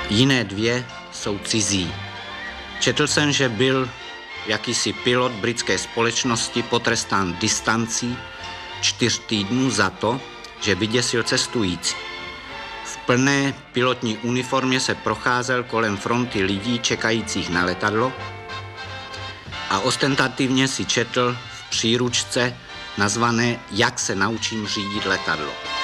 Jiné dvě jsou cizí. Četl jsem, že byl jakýsi pilot britské společnosti potrestán distancí 4 týdnů za to, že vyděsil cestující. V plné pilotní uniformě se procházel kolem fronty lidí čekajících na letadlo a ostentativně si četl v příručce nazvané Jak se naučím řídit letadlo.